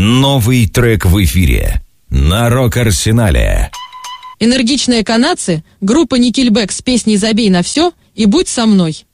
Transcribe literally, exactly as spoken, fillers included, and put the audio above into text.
Новый трек в эфире на Рок-Арсенале. Энергичные канадцы, группа Nickelback с песней «Забей на все» и «Будь со мной».